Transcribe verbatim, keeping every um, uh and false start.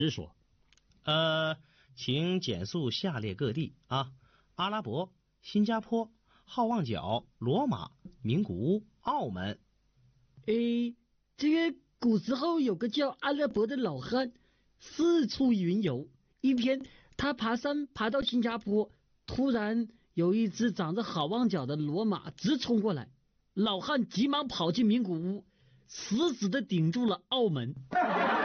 师说， 呃，请简述下列各地啊：阿拉伯、新加坡、好望角、罗马、名古屋、澳门。 诶，这个古时候有个叫阿拉伯的老汉，四处云游。一天，他爬山爬到新加坡，突然有一只长着好望角的骡马直冲过来，老汉急忙跑进名古屋，死死地顶住了澳门。